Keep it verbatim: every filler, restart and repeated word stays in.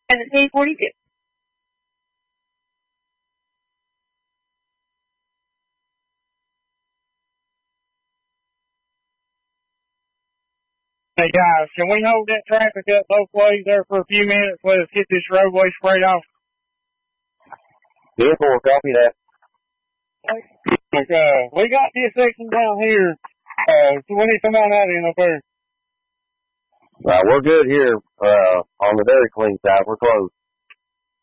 ten forty-two. Hey guys, can we hold that traffic up both ways there for a few minutes? Let us get this roadway sprayed off. Yeah, four, copy that. Okay, we got this section down here. Uh, so we need some on that end up there. Right, we're good here, uh, on the Dairy Queen side. We're close.